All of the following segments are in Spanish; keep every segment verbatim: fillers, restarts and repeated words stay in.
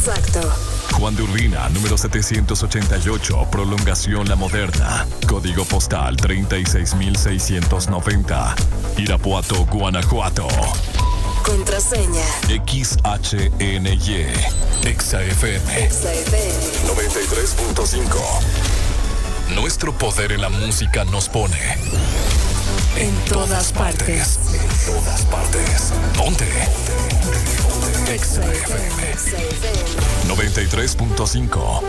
Exacto. Juan de Urbina, número setecientos ochenta y ocho, Prolongación La Moderna. Código postal treinta y seis mil seiscientos noventa. Irapuato, Guanajuato. Contraseña. X H N Y. Exa F M. Exa F M. noventa y tres punto cinco. Nuestro poder en la música nos pone En, en todas, todas partes. partes. En todas partes. Ponte. Exa F M. noventa y tres punto cinco.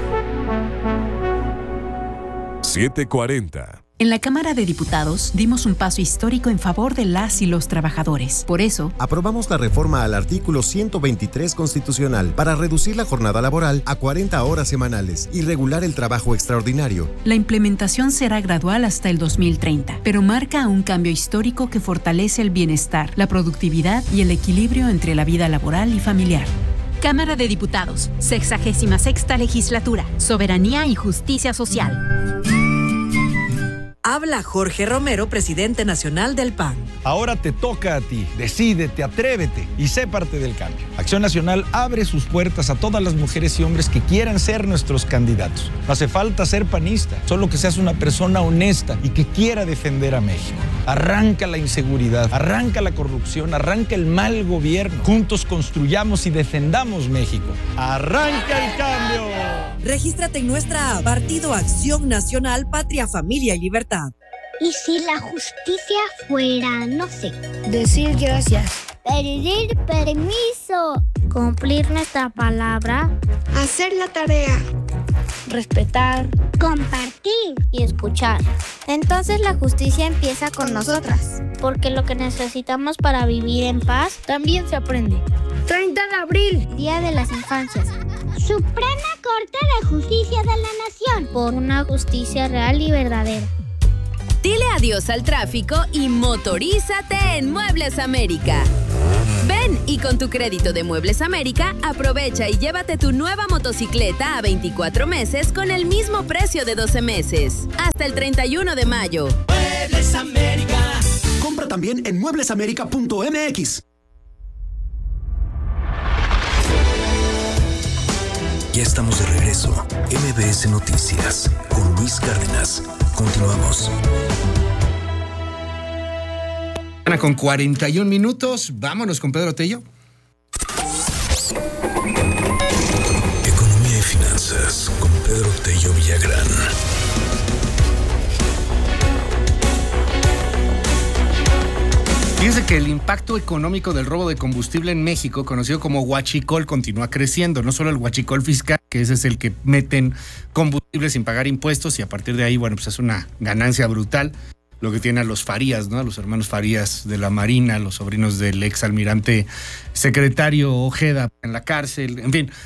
siete cuarenta. En la Cámara de Diputados dimos un paso histórico en favor de las y los trabajadores. Por eso, aprobamos la reforma al artículo ciento veintitrés constitucional para reducir la jornada laboral a cuarenta horas semanales y regular el trabajo extraordinario. La implementación será gradual hasta el dos mil treinta, pero marca un cambio histórico que fortalece el bienestar, la productividad y el equilibrio entre la vida laboral y familiar. Cámara de Diputados, sexagésima sexta legislatura, Soberanía y Justicia Social. Habla Jorge Romero, presidente nacional del P A N. Ahora te toca a ti. Decídete, atrévete y sé parte del cambio. Acción Nacional abre sus puertas a todas las mujeres y hombres que quieran ser nuestros candidatos. No hace falta ser panista, solo que seas una persona honesta y que quiera defender a México. Arranca la inseguridad, arranca la corrupción, arranca el mal gobierno. Juntos construyamos y defendamos México. ¡Arranca el cambio! Regístrate en nuestra app, Partido Acción Nacional, Patria, Familia y Libertad. ¿Y si la justicia fuera, no sé, decir gracias, pedir permiso, cumplir nuestra palabra, hacer la tarea, respetar, compartir y escuchar? Entonces la justicia empieza con nosotras, porque lo que necesitamos para vivir en paz también se aprende. treinta de abril, Día de las Infancias. Suprema Corte de Justicia de la Nación, por una justicia real y verdadera. Dile adiós al tráfico y motorízate en Muebles América. Ven y con tu crédito de Muebles América, aprovecha y llévate tu nueva motocicleta a veinticuatro meses con el mismo precio de doce meses. Hasta el treinta y uno de mayo. Muebles América. Compra también en muebles américa punto m x. Ya estamos de regreso. M B S Noticias con Luis Cárdenas. Continuamos. Con cuarenta y un minutos, vámonos con Pedro Tello. Economía y finanzas con Pedro Tello Villagrán. Fíjense que el impacto económico del robo de combustible en México, conocido como huachicol, continúa creciendo. No solo el huachicol fiscal, que ese es el que meten combustible sin pagar impuestos y a partir de ahí, bueno, pues es una ganancia brutal. Lo que tiene a los Farías, ¿no? A los hermanos Farías de la Marina, los sobrinos del ex almirante secretario Ojeda en la cárcel, en fin.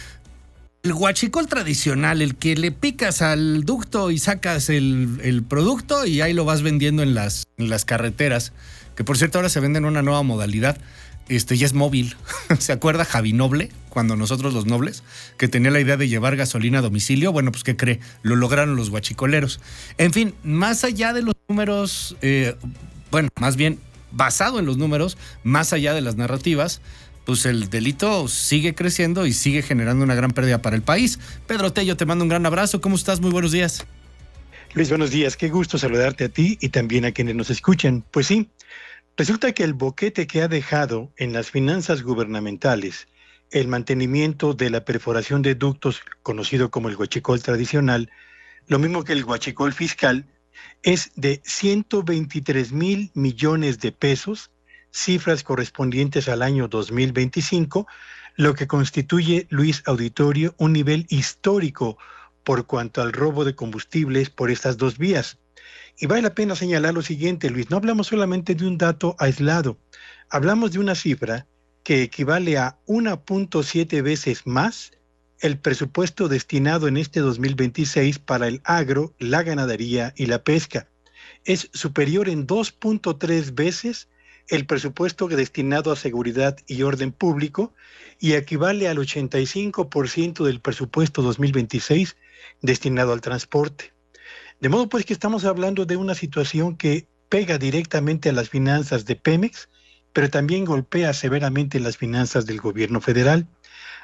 El huachicol tradicional, el que le picas al ducto y sacas el, el producto y ahí lo vas vendiendo en las, en las carreteras, que por cierto ahora se vende en una nueva modalidad, este ya es móvil. ¿Se acuerda Javi Noble, cuando nosotros los nobles, que tenía la idea de llevar gasolina a domicilio? Bueno, pues ¿qué cree? Lo lograron los huachicoleros. En fin, más allá de los números, eh, bueno, más bien basado en los números, más allá de las narrativas, pues el delito sigue creciendo y sigue generando una gran pérdida para el país. Pedro Tello, te mando un gran abrazo. ¿Cómo estás? Muy buenos días. Luis, buenos días. Qué gusto saludarte a ti y también a quienes nos escuchan. Pues sí, resulta que el boquete que ha dejado en las finanzas gubernamentales el mantenimiento de la perforación de ductos, conocido como el huachicol tradicional, lo mismo que el huachicol fiscal, es de ciento veintitrés mil millones de pesos, cifras correspondientes al año dos mil veinticinco, lo que constituye, Luis Auditorio, un nivel histórico por cuanto al robo de combustibles por estas dos vías. Y vale la pena señalar lo siguiente, Luis, no hablamos solamente de un dato aislado, hablamos de una cifra que equivale a uno punto siete veces más el presupuesto destinado en este dos mil veintiséis para el agro, la ganadería y la pesca. Es superior en dos punto tres veces el presupuesto destinado a seguridad y orden público y equivale al ochenta y cinco por ciento del presupuesto dos mil veintiséis destinado al transporte. De modo pues que estamos hablando de una situación que pega directamente a las finanzas de Pemex, pero también golpea severamente las finanzas del gobierno federal.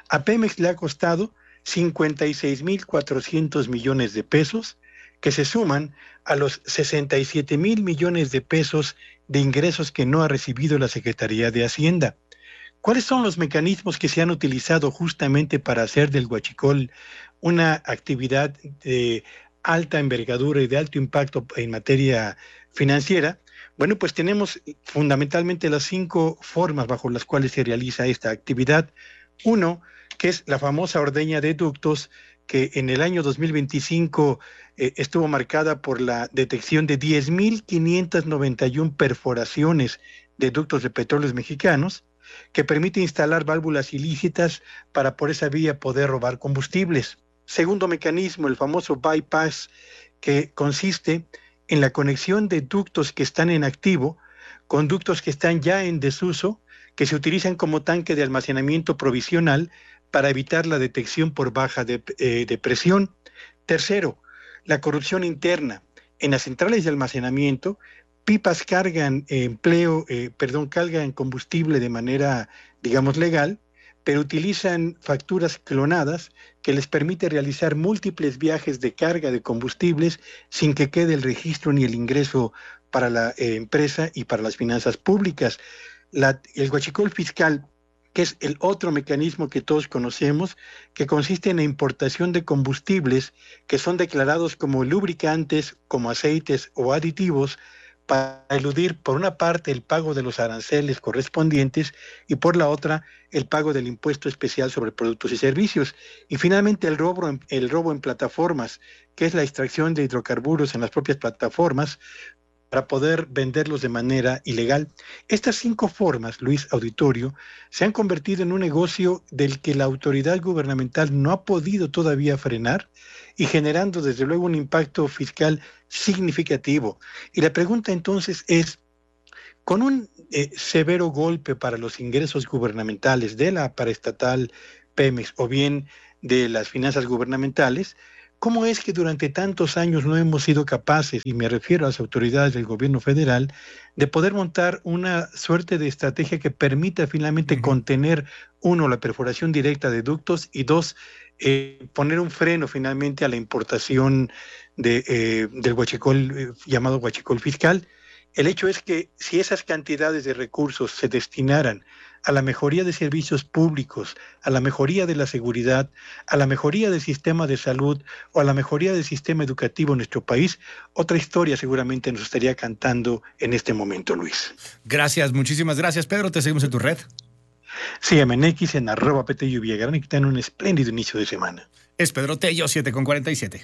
A Pemex le ha costado cincuenta y seis mil cuatrocientos millones de pesos, que se suman a los sesenta y siete mil millones de pesos de ingresos que no ha recibido la Secretaría de Hacienda. ¿Cuáles son los mecanismos que se han utilizado justamente para hacer del huachicol una actividad de alta envergadura y de alto impacto en materia financiera? Bueno, pues tenemos fundamentalmente las cinco formas bajo las cuales se realiza esta actividad. Uno, que es la famosa ordeña de ductos, que en el año dos mil veinticinco eh, estuvo marcada por la detección de diez mil quinientas noventa y una perforaciones de ductos de petróleos mexicanos, que permite instalar válvulas ilícitas para por esa vía poder robar combustibles. Segundo mecanismo, el famoso bypass, que consiste en la conexión de ductos que están en activo con ductos que están ya en desuso, que se utilizan como tanque de almacenamiento provisional para evitar la detección por baja de, eh, de presión. Tercero, la corrupción interna. En las centrales de almacenamiento, pipas cargan eh, empleo, eh, perdón, cargan combustible de manera, digamos, legal, pero utilizan facturas clonadas que les permite realizar múltiples viajes de carga de combustibles sin que quede el registro ni el ingreso para la eh, empresa y para las finanzas públicas. La, el huachicol fiscal, que es el otro mecanismo que todos conocemos, que consiste en la importación de combustibles que son declarados como lubricantes, como aceites o aditivos, para eludir por una parte el pago de los aranceles correspondientes y por la otra el pago del impuesto especial sobre productos y servicios. Y finalmente el robo en, el robo en plataformas, que es la extracción de hidrocarburos en las propias plataformas para poder venderlos de manera ilegal. Estas cinco formas, Luis Auditorio, se han convertido en un negocio del que la autoridad gubernamental no ha podido todavía frenar y generando desde luego un impacto fiscal significativo. Y la pregunta entonces es, con un eh, severo golpe para los ingresos gubernamentales de la paraestatal Pemex o bien de las finanzas gubernamentales, ¿cómo es que durante tantos años no hemos sido capaces, y me refiero a las autoridades del gobierno federal, de poder montar una suerte de estrategia que permita finalmente uh-huh. contener, uno, la perforación directa de ductos y dos, eh, poner un freno finalmente a la importación de, eh, del huachicol eh, llamado huachicol fiscal? El hecho es que si esas cantidades de recursos se destinaran a la mejoría de servicios públicos, a la mejoría de la seguridad, a la mejoría del sistema de salud o a la mejoría del sistema educativo en nuestro país, otra historia seguramente nos estaría cantando en este momento, Luis. Gracias, muchísimas gracias, Pedro. Te seguimos en tu red. Sígueme en X, en arroba Petello Villagrán, y que tengan un espléndido inicio de semana. Es Pedro Tello, siete con cuarenta y siete.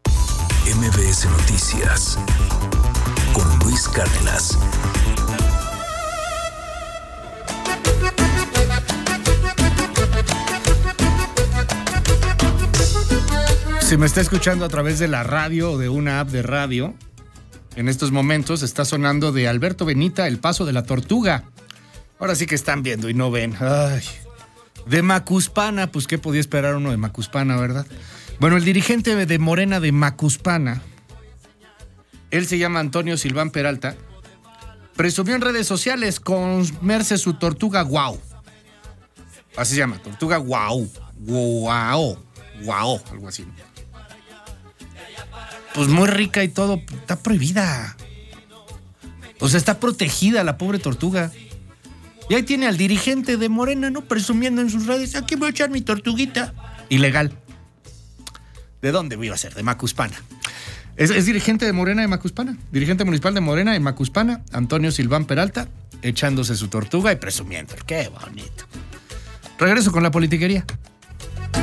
M B S Noticias con Luis Cárdenas. Si me está escuchando a través de la radio o de una app de radio, en estos momentos está sonando de Alberto Benita, El Paso de la Tortuga. Ahora sí que están viendo y no ven. Ay. De Macuspana, pues qué podía esperar uno de Macuspana, ¿verdad? Bueno, el dirigente de Morena de Macuspana, él se llama Antonio Silván Peralta, presumió en redes sociales comerse su tortuga guau. Así se llama, tortuga guau. Guau. Guau, algo así. Pues muy rica y todo, está prohibida. O sea, está protegida la pobre tortuga. Y ahí tiene al dirigente de Morena, ¿no? Presumiendo en sus redes, aquí voy a echar mi tortuguita. Ilegal. ¿De dónde iba a ser? De Macuspana. Es, es dirigente de Morena de Macuspana. Dirigente municipal de Morena de Macuspana, Antonio Silván Peralta, echándose su tortuga y presumiendo. ¡Qué bonito! Regreso con la politiquería.